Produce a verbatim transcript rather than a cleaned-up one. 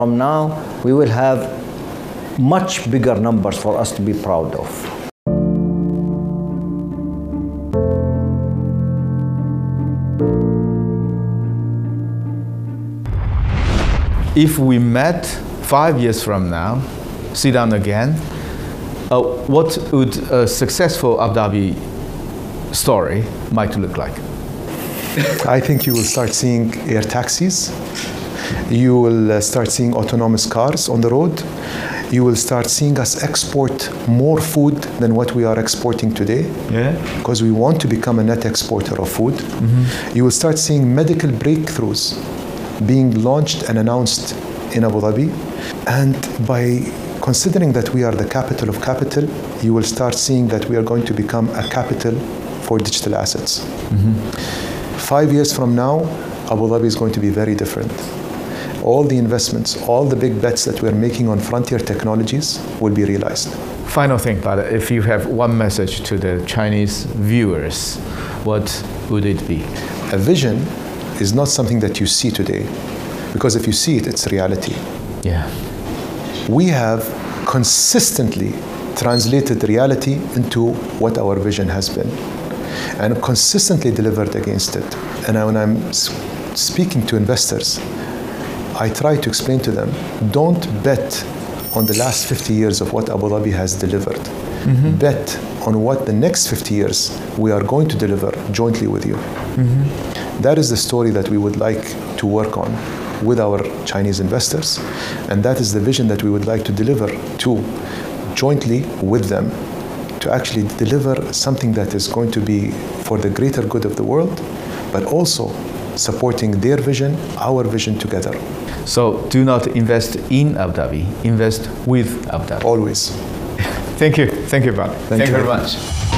From now, we will have much bigger numbers for us to be proud of. If we met five years from now, sit down again, uh, what would a successful Abu Dhabi story might look like? I think you will start seeing air taxis. You will uh, start seeing autonomous cars on the road. You will start seeing us export more food than what we are exporting today. Yeah. Because we want to become a net exporter of food. Mm-hmm. You will start seeing medical breakthroughs being launched and announced in Abu Dhabi. And by considering that we are the capital of capital, you will start seeing that we are going to become a capital for digital assets. Mm-hmm. Five years from now, Abu Dhabi is going to be very different. All the investments, all the big bets that we're making on frontier technologies will be realized. Final thing, but if you have one message to the Chinese viewers, what would it be? A vision is not something that you see today, because if you see it, it's reality. Yeah. We have consistently translated reality into what our vision has been, and consistently delivered against it. And when I'm speaking to investors, I try to explain to them, don't bet on the last fifty years of what Abu Dhabi has delivered. Mm-hmm. Bet on what the next fifty years we are going to deliver jointly with you. Mm-hmm. That is the story that we would like to work on with our Chinese investors, and that is the vision that we would like to deliver to jointly with them, to actually deliver something that is going to be for the greater good of the world, but also supporting their vision, our vision together. So do not invest in Abu Dhabi, invest with Abu Dhabi. Always. Thank you. Thank you, Bal. Thank, Thank you you very much.